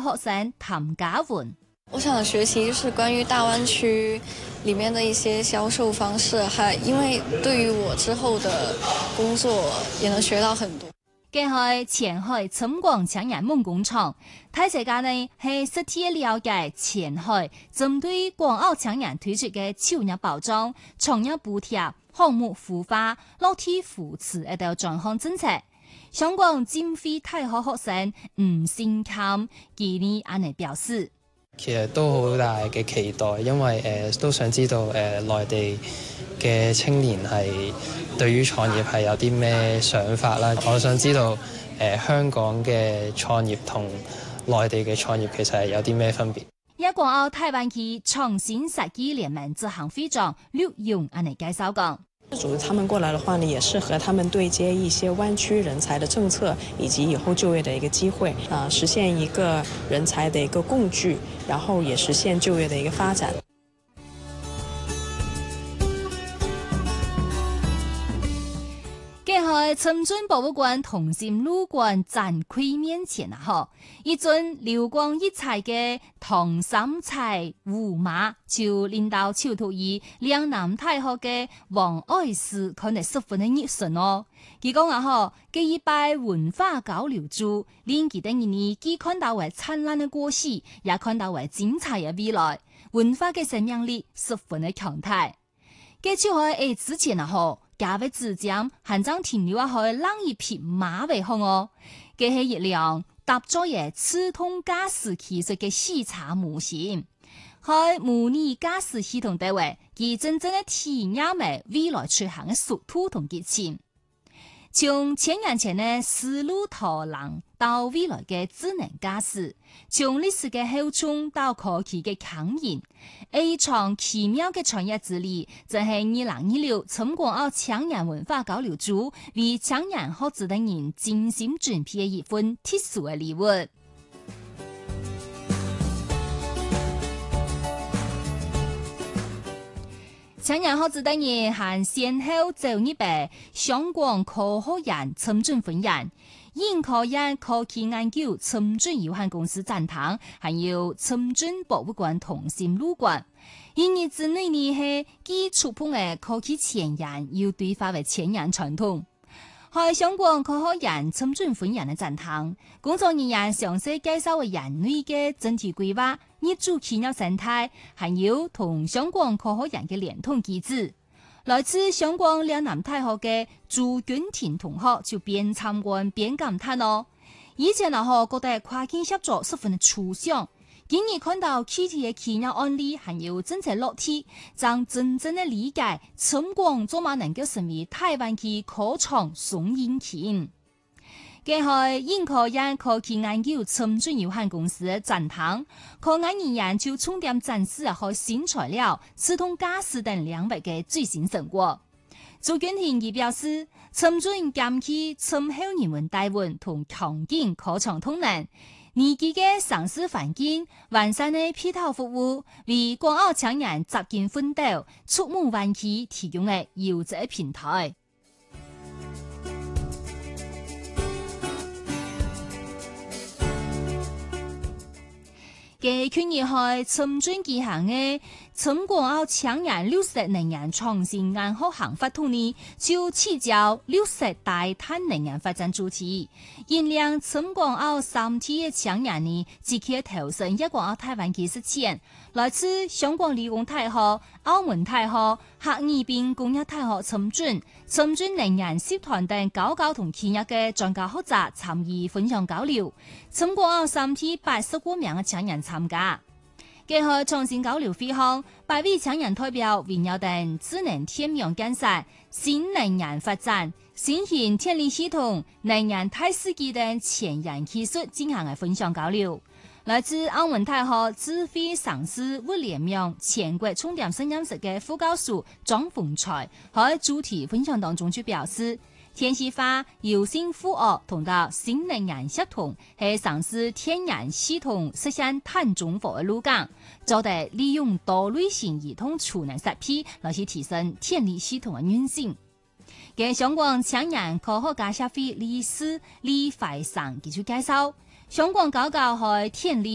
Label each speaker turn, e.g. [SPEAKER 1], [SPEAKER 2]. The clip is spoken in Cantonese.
[SPEAKER 1] 學生譚家雲。
[SPEAKER 2] 我想學習就是關於大灣區裡面的一些銷售方式，還因為對於我之後的工作也能學到很多。
[SPEAKER 1] 佢係前海深廣搶人夢工廠，睇世界呢係實體了解前海針對港澳搶人推出嘅超額包裝、創業補貼、項目孵化、落地扶持一道專項政策。香港浸會大學學生吳先欽今年安尼表示。
[SPEAKER 3] 其實都好大嘅期待，因為都想知道內地嘅青年係對於創業係有啲咩想法啦。我想知道香港嘅創業同內地嘅創業其實係有啲咩分別。
[SPEAKER 1] 一港澳台灣區創新設計聯盟執行會長陸勇安尼介紹講。
[SPEAKER 4] 組織他們過來的話呢，也是和他們對接一些灣區人才的政策，以及以後就業的一個機會，實現一個人才的一個共聚，然後也實現就業的一個發展。
[SPEAKER 1] 喺深圳博物館同心路館展櫃面前啊，一尊流光溢彩嘅唐三彩胡馬就領導潮土二嶺南大學嘅王愛詩看得十分的熱忱哦。佢講啊，佢一擺文化交流組，連佢等於既看到為燦爛的過去，也看到為精彩嘅未來，文化嘅生命力十分的強大。佢就喺之前啊，加位指尖，行將停留啊，去讓一匹馬為好哦。佢係一輛搭載嘅自動駕駛技術嘅視察模型，喺模擬駕駛系統地位，佢真正嘅體驗嘅未來出行嘅速度同激情。從千年前嘅絲路圖廊到未來嘅智能駕駛，從歷史嘅厚重到科技嘅強韌，一場奇妙嘅創業之旅，就係2016深港澳搶人文化交流組為搶人學子等人精心準備嘅一份特殊嘅禮物。搶人學子等人還先後就一筆香港科學院深圳分院、英科院科技研究深圳有限公司展堂，還有深圳博物館同心路館。因而之內呢係既觸碰嘅科技前沿，又對話為前沿傳統。喺香港科學院深圳分院嘅展堂，工作人員詳細介紹為人類嘅整體規劃、業主企業生態，還有同香港科學院嘅聯通機制。來自香港嶺南大學嘅朱君婷同學就邊參觀邊感嘆哦，以前覺得跨境合作十分的抽象。今日看到具體嘅企業案例，還有政策落地，將真正的理解深廣做馬能夠成為台灣嘅科創雙引擎。佢係英科院科技研究深圳有限公司嘅展堂，科研人就重點展示和新材料、自動駕駛等領域嘅最新成果。朱君婷亦表示，深圳兼具深厚人文底蘊同強勁科創通能。年紀嘅城市環境、完善嘅配套服務，為港澳搶人集結奮鬥、觸目灣區提供嘅優質平台。嘅去年係深圳舉行嘅深港澳搶人60能源創新研學行發通呢，就聚焦60大碳能源發展主題，引領深港澳3地嘅搶人呢，即刻投身一港澳台灣嘅實踐。來自香港理工大學、澳門大學、哈爾濱工業大學深圳能源集團等高校同企業嘅專家學者參與分享交流，深港澳3地80多名嘅搶人參加。結合創新交流會上，8位搶人代表圍繞等智能天然建設、新能源發展、新型電力系統、能源大司機等前沿技術進行嘅分享交流。來自澳門大學智慧城市物聯網全國重點實驗室嘅副教授莊鳳才喺主題分享當中就表示，天氣化、有性負荷同到新能源系統係城市天然系統實現碳中和嘅路徑，就得利用多類型兒童儲能設備來去提升電力系統嘅韌性。嘅香港搶人科學家協會理事李懷生佢就介紹，香港高校係電力